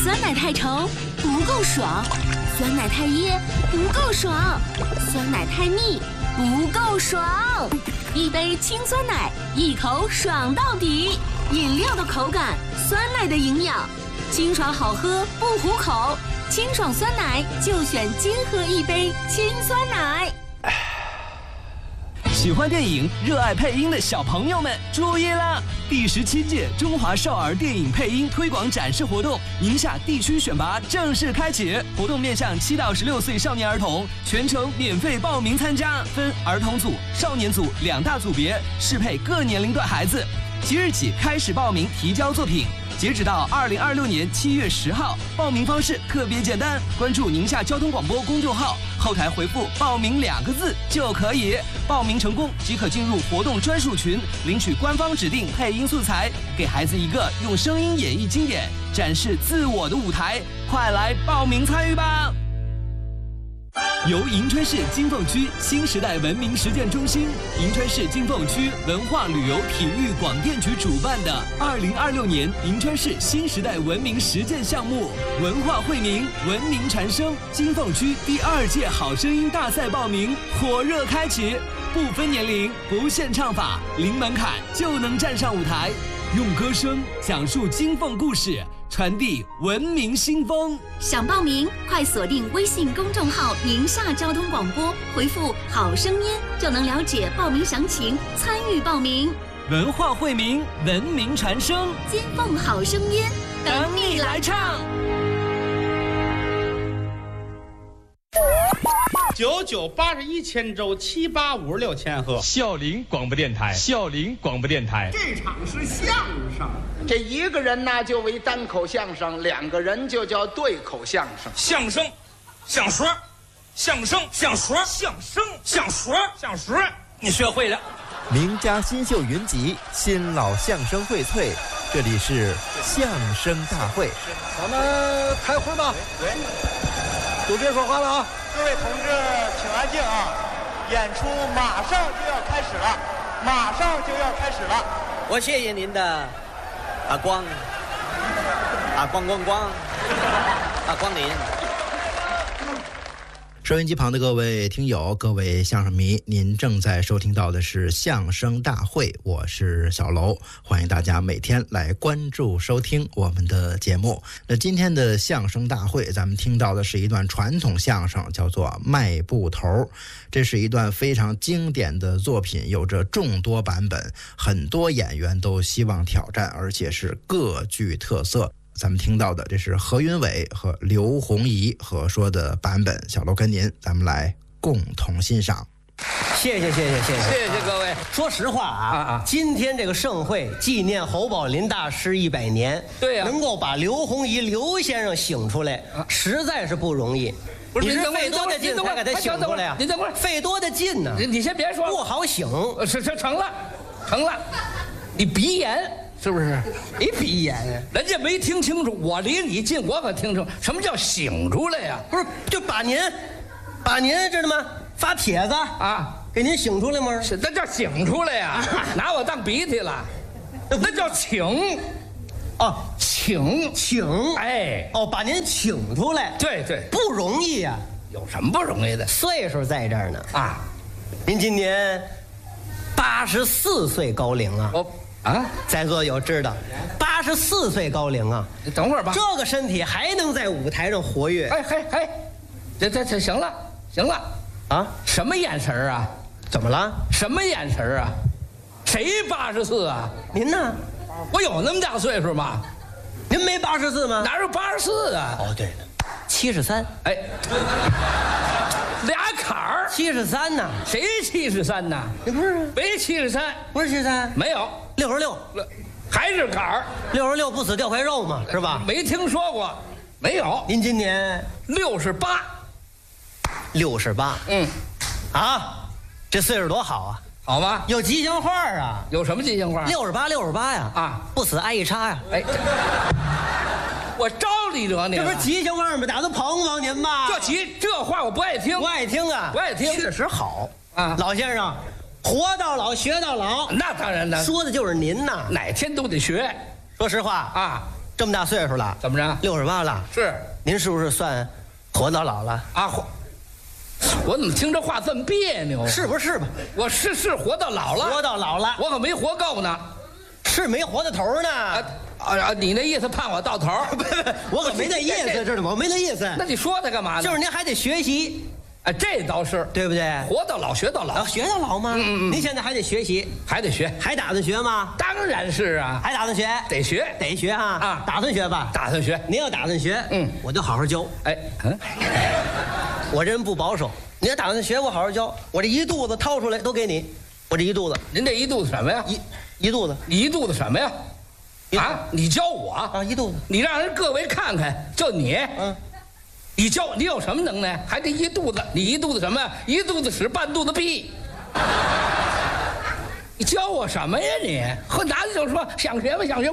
酸奶太稠不够爽，酸奶太噎不够爽，酸奶太腻不够爽。一杯清酸奶，一口爽到底。饮料的口感，酸奶的营养，清爽好喝不糊口。清爽酸奶就选金喝一杯清酸奶。 喜欢电影、热爱配音的小朋友们注意了！第17届中华少儿电影配音推广展示活动宁夏地区选拔正式开启，活动面向7到16岁少年儿童，全程免费报名参加，分儿童组、少年组2大组别，适配各年龄段孩子。即日起开始报名提交作品。截止到2026年7月10号，报名方式特别简单，关注宁夏交通广播公众号，后台回复“报名”2个字就可以。报名成功即可进入活动专属群，领取官方指定配音素材，给孩子一个用声音演绎经典、展示自我的舞台。快来报名参与吧！由银川市金凤区新时代文明实践中心、银川市金凤区文化旅游体育广电局主办的2026年银川市新时代文明实践项目“文化惠民，文明传声”金凤区第2届好声音大赛报名火热开启，不分年龄，不限唱法，零门槛就能站上舞台，用歌声讲述金凤故事，传递文明新风。 想报名，快锁定微信公众号“宁夏交通广播”，回复“好声音”就能了解报名详情，参与报名。 文化惠民，文明传声， 金凤好声音， 等你来唱。 9981千州7856千赫， 孝陵广播电台，孝陵广播电台。 这场是相声， 这一个人呢就为单口相声，2个人就叫对口相声。 相声，相说，相声，相说，相声，相说，相说，你学会了。 名家新秀云集，新老相声荟萃，这里是相声大会。 咱们开会吧。 对， 都别说话了啊！ 各位同志，请安静啊！演出马上就要开始了，马上就要开始了。 我谢谢您的光临。 收音机旁的各位听友，各位相声迷，您正在收听到的是相声大会，我是小楼，欢迎大家每天来关注收听我们的节目。那今天的相声大会，咱们听到的是一段传统相声，叫做卖布头。这是一段非常经典的作品，有着众多版本，很多演员都希望挑战，而且是各具特色。咱们听到的这是何云伟和刘洪怡合说的版本，小楼跟您咱们来共同欣赏。 谢谢各位。说实话啊，今天这个盛会纪念侯宝林大师100年， 对呀， 能够把刘洪怡刘先生醒出来，实在是不容易。 不是， 你是费多大劲才给他醒出来呀？ 您等会儿， 费多大劲呢？ 你先别说， 不好醒。 是成了，你鼻炎。是不是？ 没鼻炎， 人家没听清楚，我离你近，我可听清楚。什么叫醒出来呀？ 不是，就把您知道吗？发帖子啊， 给您醒出来吗？ 是，那叫醒出来呀，拿我当鼻涕了，那叫请。 哦， 请，哎， 哦，把您请出来， 对， 不容易呀。 有什么不容易的？ 岁数在这儿呢啊， 您今年84岁高龄啊。在座有知道84岁高龄啊， 你等会儿吧， 这个身体还能在舞台上活跃？ 这行了啊！什么眼神啊？ 怎么了？ 什么眼神啊？谁84啊？ 您呢？ 我有那么大岁数吗？ 您没84吗？ 哪有84啊？ 哦，对了，73。 哎，俩坎儿 73呢？ 谁73呢？ 你不是？ 没73， 不是73， 没有 66， 还是坎儿。 66不死掉块肉嘛，是吧？ 没听说过，没有。 您今年 68， 这岁数多好啊！ 好吗？ 有吉祥话啊！ 有什么吉祥话 ？68呀！ 啊， 不死挨一叉呀！ 哎，我招你惹你了？ 这不是吉祥话吗？打都捧捧您吧。 这话我不爱听， 不爱听啊！ 不爱听， 确实好啊， 老先生，活到老学到老， 那当然了， 说的就是您呐。 哪天都得学。 说实话啊， 这么大岁数了， 怎么着 ？68了。 是， 您是不是算活到老了？ 啊，我怎么听这话这么别扭？ 是不是吧？ 我是活到老了， 活到老了， 我可没活够呢， 是没活到头呢。 你那意思盼我到头？ 我可没那意思，知道吗？我没那意思。 那你说它干嘛呢？ 就是您还得学习。 哎，这倒是， 对不对？ 活到老学到老， 学到老吗？您现在还得学习， 还得学， 还打算学吗？ 当然是啊， 还打算学， 得学， 得学啊！ 啊， 打算学吧， 打算学。 您要打算学，我就好好教。 哎， 我这人不保守，你要打算学，我好好教。我这一肚子掏出来都给你，我这一肚子。 您这一肚子什么呀？ 一肚子， 你一肚子什么呀？啊，你教我啊？一肚子， 你让人各位看看，就你，你教你有什么能耐？还得一肚子，你一肚子什么呀？一肚子屎，半肚子屁。你教我什么呀你？和男的就说想学吗？想学。